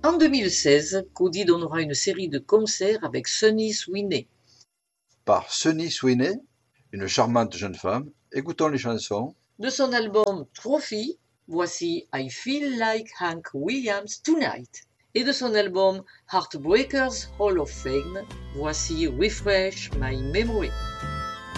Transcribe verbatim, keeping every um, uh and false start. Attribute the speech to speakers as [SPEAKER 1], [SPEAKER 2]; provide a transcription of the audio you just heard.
[SPEAKER 1] En deux mille seize, Cody donnera une série de concerts avec Sunny Sweeney.
[SPEAKER 2] Par Sunny Sweeney, une charmante jeune femme, écoutons les chansons.
[SPEAKER 1] De son album Trophy, voici I Feel Like Hank Williams Tonight. Et de son album Heartbreakers Hall of Fame, voici Refresh My Memory.